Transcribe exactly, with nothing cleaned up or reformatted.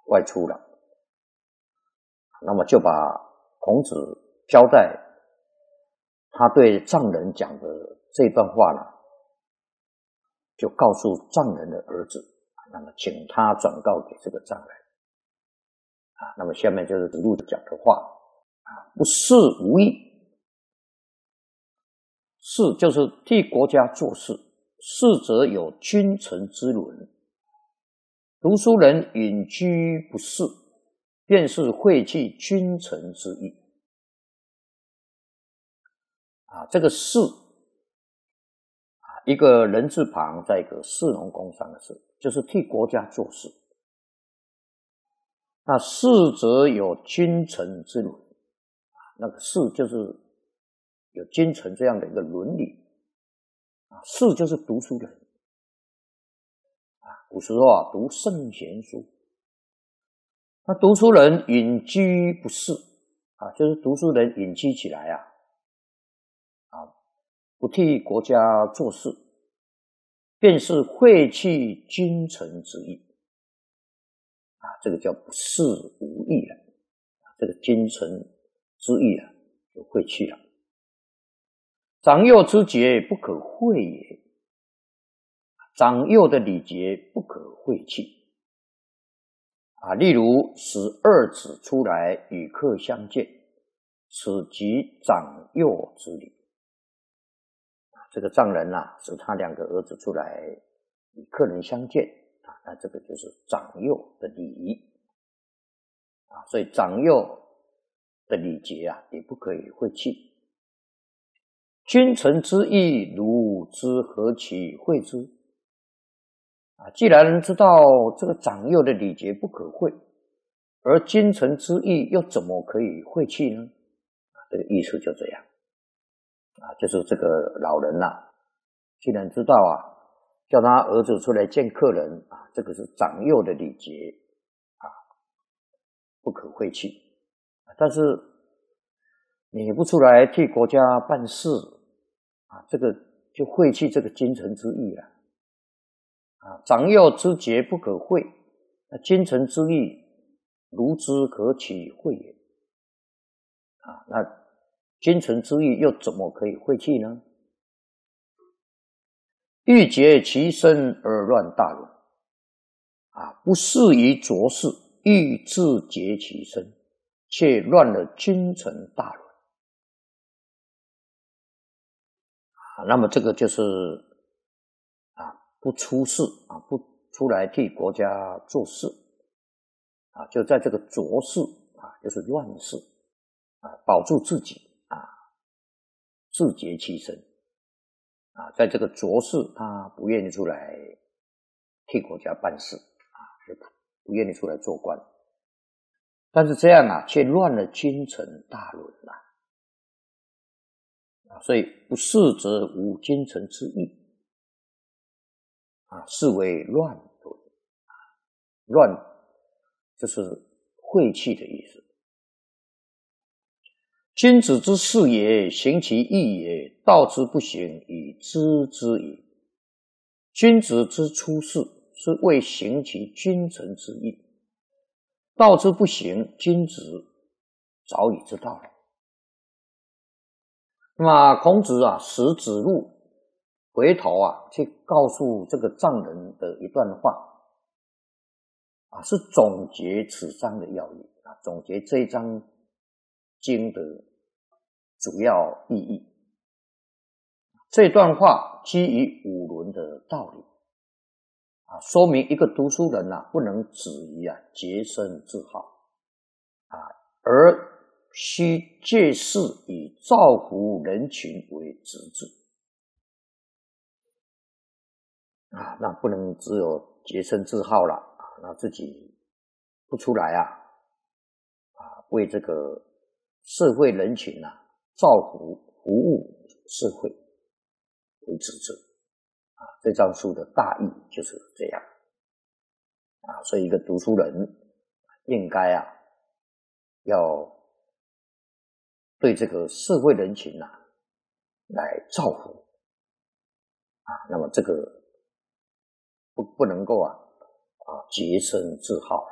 外出了，那么就把孔子交代他对藏人讲的这段话呢，就告诉藏人的儿子，那么请他转告给这个藏人啊。那么下面就是子路讲的话啊，不事无益。事就是替国家做事，事则有君臣之伦。读书人隐居不仕，便是废弃君臣之义。啊，这个士啊，一个人字旁，在一个士农工商的士，就是替国家做事。那士则有君臣之伦，那个士就是有君臣这样的一个伦理。啊，士就是读书人。啊，古时候啊，读圣贤书。那读书人隐居不仕啊，就是读书人隐居起来啊，啊，不替国家做事，便是废弃君臣之义啊，这个叫不事无益了，这个君臣之义啊，就废弃了。长幼之节不可废也，长幼的礼节不可废弃。啊，例如使二子出来与客相见，此即长幼之礼。这个藏人啊，使他两个儿子出来与客人相见啊，那这个就是长幼的礼仪啊，所以长幼的礼节啊，也不可以废弃。君臣之义，汝之何其废之？啊，既然知道这个长幼的礼节不可废，而君臣之义又怎么可以废弃呢？啊，这个意思就这样。啊，就是这个老人呐、啊，既然知道啊，叫他儿子出来见客人啊，这个是长幼的礼节啊，不可废弃。但是你不出来替国家办事啊，这个就废弃这个君臣之义了。啊，长幼之节不可废，那君臣之义，如之可取废也。啊，那君臣之义又怎么可以废弃呢？欲竭其身而乱大伦。啊，不适宜着事，欲自竭其身，却乱了君臣大伦。啊，那么这个就是啊，不出事啊，不出来替国家做事啊，就在这个浊事啊，就是乱世啊，保住自己啊，自竭其身啊，在这个浊世，他不愿意出来替国家办事啊，不愿意出来做官，但是这样啊，却乱了君臣大伦啊，啊，所以不事则无君臣之义啊，是为乱伦。乱就是废弃的意思。君子之事也，行其义也，道之不行，以知之矣。君子之出世，是为行其君臣之义；道之不行，君子早已知道了。那么孔子啊，使子路回头啊，去告诉这个藏人的一段话啊，是总结此章的要义啊，总结这一章经的主要意义。这段话基于五伦的道理啊，说明一个读书人啊，不能止于啊洁身自好啊，而须借势以造福人群为职责啊，那不能只有洁身自好了啊，那自己不出来啊啊，为这个社会人群啊造福服务社会为职责啊，这章书的大意就是这样啊，所以一个读书人应该啊要对这个社会人群啊来造福啊，那么这个不不能够啊啊洁身自好。